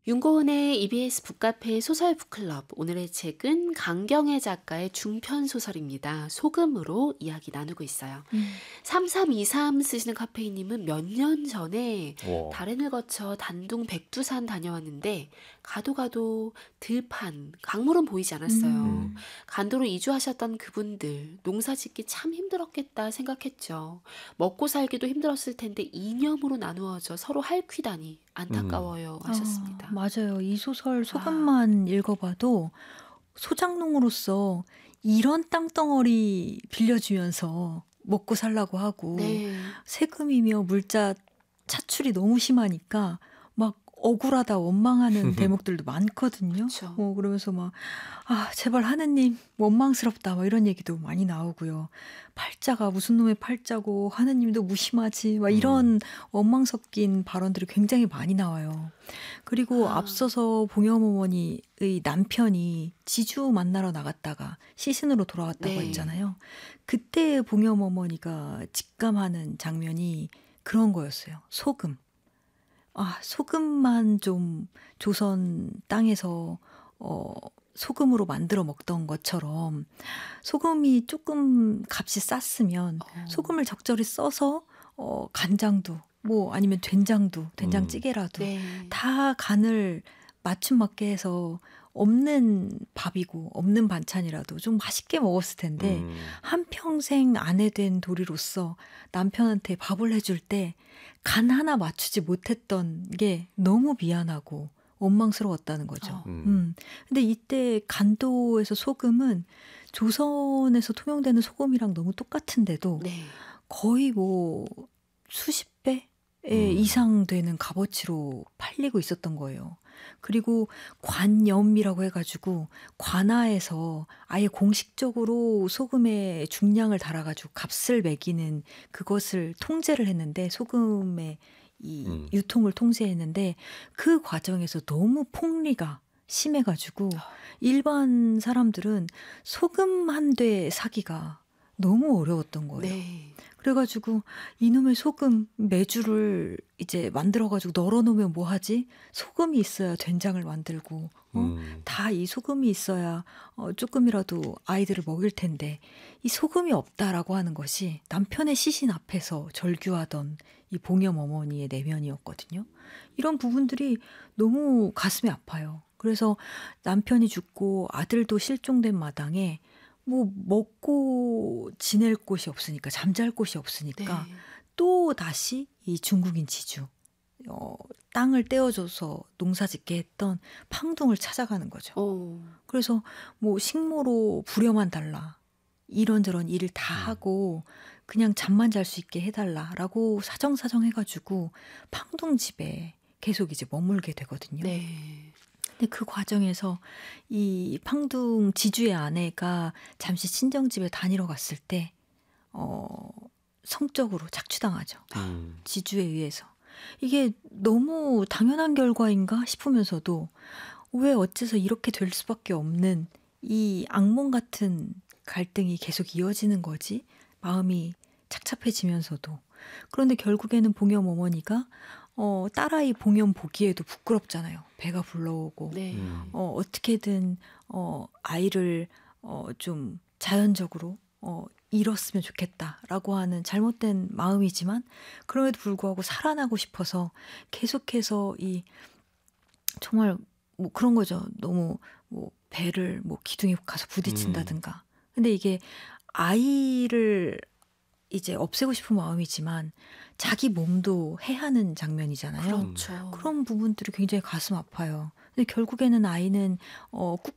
윤고은의 EBS 북카페 소설 북클럽. 오늘의 책은 강경애 작가의 중편 소설입니다. 소금으로 이야기 나누고 있어요. 음. 3323 쓰시는 카페이님은 몇 년 전에 와. 다렌을 거쳐 단둥 백두산 다녀왔는데 가도 들판, 강물은 보이지 않았어요. 음. 간도로 이주하셨던 그분들 농사 짓기 참 힘들었겠다 생각했죠. 먹고 살기도 힘들었을 텐데 이념으로 나누어져 서로 핥히다니 안타까워요 하셨습니다. 맞아요. 이 소설 아. 소금만 읽어봐도 소장농으로서 이런 땅덩어리 빌려주면서 먹고 살라고 하고 네. 세금이며 물자 차출이 너무 심하니까 막 억울하다 원망하는 대목들도 많거든요. 그쵸. 그러면서 막 제발 하느님 원망스럽다 막 이런 얘기도 많이 나오고요. 팔자가 무슨 놈의 팔자고 하느님도 무심하지 막 이런 원망 섞인 발언들이 굉장히 많이 나와요. 그리고 앞서서 봉염 어머니의 남편이 지주 만나러 나갔다가 시신으로 돌아왔다고 네. 했잖아요. 그때 봉염 어머니가 직감하는 장면이 그런 거였어요. 소금. 소금만 좀 조선 땅에서 소금으로 만들어 먹던 것처럼 소금이 조금 값이 쌌으면 소금을 적절히 써서 간장도 뭐 아니면 된장찌개라도 네. 다 간을 맞춤 맞게 해서 없는 밥이고 없는 반찬이라도 좀 맛있게 먹었을 텐데 한평생 아내 된 도리로서 남편한테 밥을 해줄 때 간 하나 맞추지 못했던 게 너무 미안하고 원망스러웠다는 거죠. 근데 이때 간도에서 소금은 조선에서 통용되는 소금이랑 너무 똑같은데도 네. 거의 뭐 수십 배 이상 되는 값어치로 팔리고 있었던 거예요. 그리고 관염이라고 해가지고 관아에서 아예 공식적으로 소금의 중량을 달아가지고 값을 매기는 그것을 통제를 했는데 소금의 이 유통을 통제했는데 그 과정에서 너무 폭리가 심해가지고 일반 사람들은 소금 한 대 사기가 너무 어려웠던 거예요. 네. 그래가지고 이놈의 소금 매주를 이제 만들어가지고 널어놓으면 뭐하지? 소금이 있어야 된장을 만들고 다 이 소금이 있어야 조금이라도 아이들을 먹일 텐데 이 소금이 없다라고 하는 것이 남편의 시신 앞에서 절규하던 이 봉염 어머니의 내면이었거든요. 이런 부분들이 너무 가슴이 아파요. 그래서 남편이 죽고 아들도 실종된 마당에 뭐 먹고 지낼 곳이 없으니까 잠잘 곳이 없으니까 네. 또 다시 이 중국인 지주 땅을 떼어줘서 농사짓게 했던 팡둥을 찾아가는 거죠. 그래서 뭐 식모로 부려만 달라 이런저런 일을 다 하고 그냥 잠만 잘 수 있게 해달라라고 사정사정 해가지고 팡둥 집에 계속 이제 머물게 되거든요. 네. 근데 그 과정에서 이 팡둥 지주의 아내가 잠시 친정집에 다니러 갔을 때 성적으로 착취당하죠. 지주에 의해서. 이게 너무 당연한 결과인가 싶으면서도 왜 어째서 이렇게 될 수밖에 없는 이 악몽 같은 갈등이 계속 이어지는 거지? 마음이 착잡해지면서도. 그런데 결국에는 봉염 어머니가 딸아이 봉염 보기에도 부끄럽잖아요. 배가 불러오고 네. 어떻게든 아이를 좀 자연적으로 잃었으면 좋겠다라고 하는 잘못된 마음이지만 그럼에도 불구하고 살아나고 싶어서 계속해서 이 정말 뭐 그런 거죠. 너무 뭐 배를 뭐 기둥에 가서 부딪힌다든가. 근데 이게 아이를 이제 없애고 싶은 마음이지만 자기 몸도 해하는 장면이잖아요. 그렇죠. 그런 부분들이 굉장히 가슴 아파요. 근데 결국에는 아이는